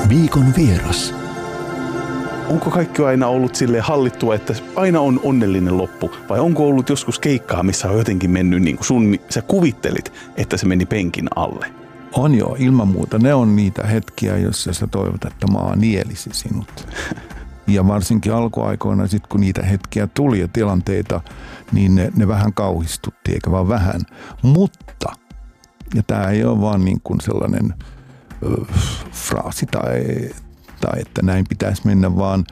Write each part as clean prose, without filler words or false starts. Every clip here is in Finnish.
Viikon vieras. Onko kaikki aina ollut silleen hallittua, että aina on onnellinen loppu? Vai onko ollut joskus keikkaa, missä on jotenkin mennyt niin kuin sä kuvittelit, että se meni penkin alle? On joo, ilman muuta. Ne on niitä hetkiä, joissa sä toivot, että maa nielisi sinut. Ja varsinkin alkuaikoina, sit kun niitä hetkiä tuli ja tilanteita, niin ne vähän kauhistutti, eikä vaan vähän. Mutta, ja tämä ei ole vaan niin kuin sellainen fraasi tai että näin pitäisi mennä, vaan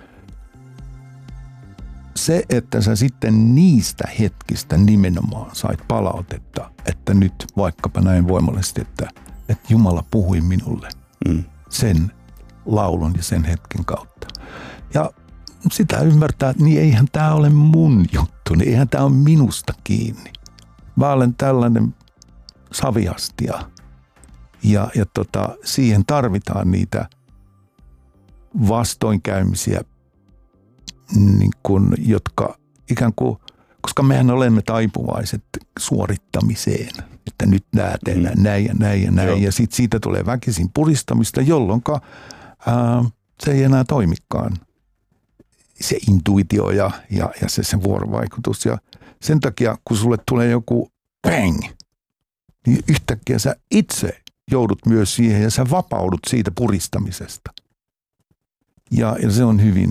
se, että sä sitten niistä hetkistä nimenomaan sait palautetta, että nyt vaikkapa näin voimallisesti, että Jumala puhui minulle sen laulun ja sen hetken kautta. Ja sitä ymmärtää, että niin eihän tämä ole mun juttu, niin eihän tämä ole minusta kiinni. Mä olen tällainen saviastia ja siihen tarvitaan niitä vastoinkäymisiä, niin kuin, jotka ikään kuin, koska mehän olemme taipuvaiset suorittamiseen, että nyt tehdään näin ja näin ja näin, ja sitten siitä tulee väkisin puristamista, jolloin se ei enää toimikaan. Se intuitio ja se vuorovaikutus. Ja sen takia, kun sulle tulee joku bang, niin yhtäkkiä sä itse joudut myös siihen ja sä vapaudut siitä puristamisesta. Ja se on hyvin,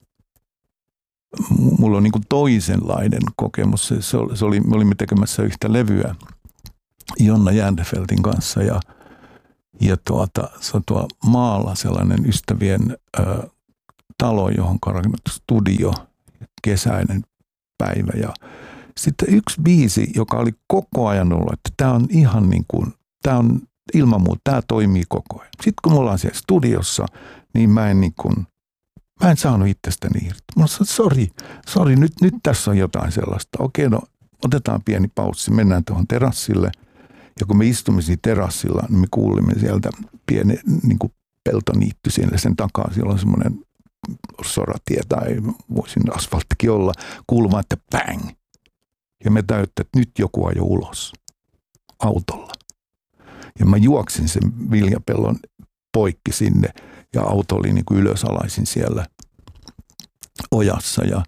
mulla on niin kuin toisenlainen kokemus. Me olimme tekemässä yhtä levyä Jonna Jändefeltin kanssa ja se on tuo maalla sellainen ystävien talo, johon on rakennettu studio, kesäinen päivä. Ja sitten yksi biisi, joka oli koko ajan ollut, että tämä on ihan niin kuin, tämä on ilman muuta, tämä toimii koko ajan. Sitten kun me ollaan siellä studiossa, niin mä en saanut itsestäni irti. Mä sanoin, sori, nyt tässä on jotain sellaista. Okei, no otetaan pieni paussi, mennään tuohon terassille. Ja kun me istumme siinä terassilla, niin me kuulimme sieltä pieni niin kuin peltoniitty siellä sen takaa. Siellä on semmoinen soratie tai voisin asfalttikin olla. Kuuluva, että bang. Ja me täyttä, että nyt joku ajoi ulos autolla. Ja mä juoksin sen viljapellon poikki sinne ja auto oli niin kuin ylösalaisin siellä ojassa. Ja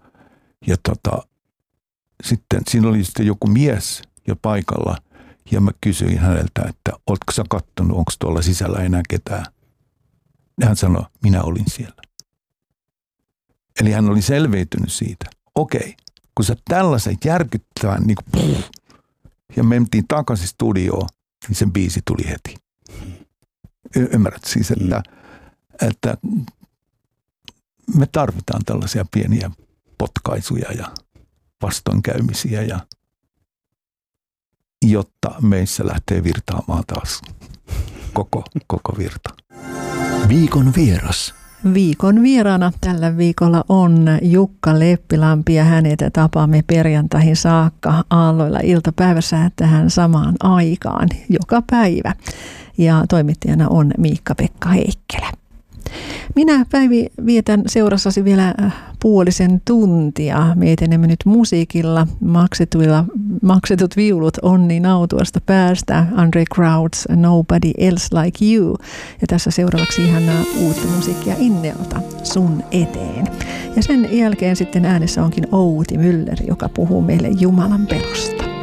sitten siinä oli sitten joku mies jo paikalla. Ja mä kysyin häneltä, että ootko sä kattonut, onko tuolla sisällä enää ketään? Ja hän sanoi, minä olin siellä. Eli hän oli selviytynyt siitä. Okei, kun sä tällaisen järkyttävän, niin kuin, ja mentiin takaisin studioon, niin sen biisi tuli heti. Ymmärrät siis, että me tarvitaan tällaisia pieniä potkaisuja ja vastoinkäymisiä jotta meissä lähtee virtaamaan taas koko virta. Viikon vieras. Viikon vieraana tällä viikolla on Jukka Leppilampi ja hänet tapaamme perjantaihin saakka aalloilla iltapäivässä tähän samaan aikaan joka päivä. Ja toimittajana on Miikka-Pekka Heikkelä. Minä, Päivi, vietän seurassasi vielä puolisen tuntia. Me etenemme nyt musiikilla. Maksetut viulut Onni Nautuasta päästä. Andre Crouch, Nobody Else Like You. Ja tässä seuraavaksi ihan uutta musiikkia Inneolta, Sun eteen. Ja sen jälkeen sitten äänessä onkin Outi Müller, joka puhuu meille Jumalan pelosta.